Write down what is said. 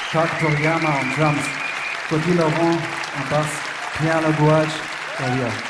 Jacques Toriyama en drums, Cody Laurent en basse, Pierre Legouage derrière.